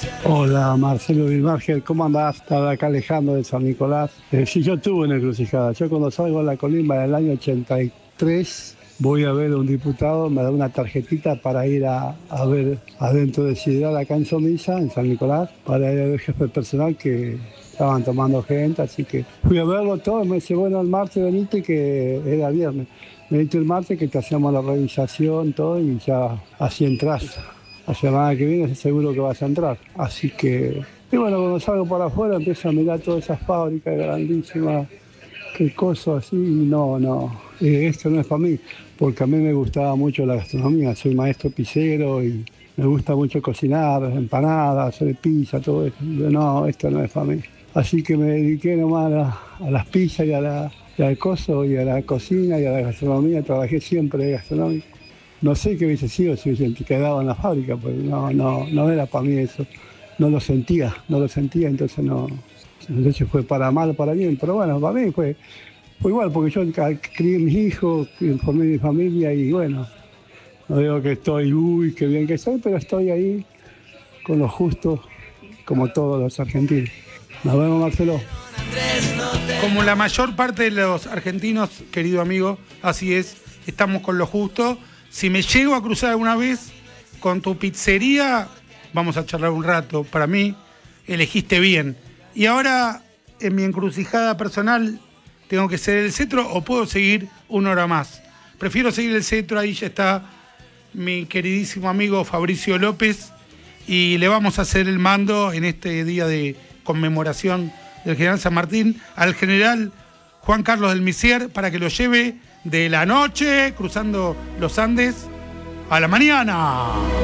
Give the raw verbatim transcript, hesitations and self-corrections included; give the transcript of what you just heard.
Hola, Marcelo Vilmarger, ¿cómo andás? Estaba acá Alejandro de San Nicolás. Eh, sí, yo tuve una encrucijada. Yo cuando salgo a la colimba del año ochenta y tres, voy a ver a un diputado, me da una tarjetita para ir a, a ver adentro de Ciudad, acá en Somisa, en San Nicolás, para ir a ver jefe personal que estaban tomando gente, así que fui a verlo todo, me dice, bueno, el martes venite, que era viernes. Venite el martes que te hacemos la revisación, todo, y ya así entras. La semana que viene seguro que vas a entrar. Así que, y bueno, cuando salgo para afuera empiezo a mirar todas esas fábricas grandísimas, qué cosas así, y no, no, eh, esto no es para mí, porque a mí me gustaba mucho la gastronomía, soy maestro pizzero y me gusta mucho cocinar, empanadas, hacer pizza, todo eso. Yo, no, esto no es para mí. Así que me dediqué nomás a, la, a las pizzas y, a la, y al coso y a la cocina y a la gastronomía, trabajé siempre de gastronómico. No sé qué hubiese sido si hubiese quedado en la fábrica, porque no, no, no era para mí eso. No lo sentía, no lo sentía, entonces no, no sé si fue para mal o para bien, pero bueno, para mí fue, fue igual, porque yo crié mis hijos, formé mi familia y bueno, no digo que estoy, uy, qué bien que estoy, pero estoy ahí con lo justo, como todos los argentinos. Nos vemos, Marcelo. Como la mayor parte de los argentinos, querido amigo, así es, estamos con lo justo. Si me llego a cruzar alguna vez con tu pizzería, vamos a charlar un rato. Para mí, elegiste bien. Y ahora, en mi encrucijada personal, ¿tengo que ser el cetro o puedo seguir una hora más? Prefiero seguir el cetro, ahí ya está mi queridísimo amigo Fabricio López, y le vamos a hacer el mando en este día de conmemoración del general San Martín al general Juan Carlos del Misier para que lo lleve de la noche cruzando los Andes a la mañana.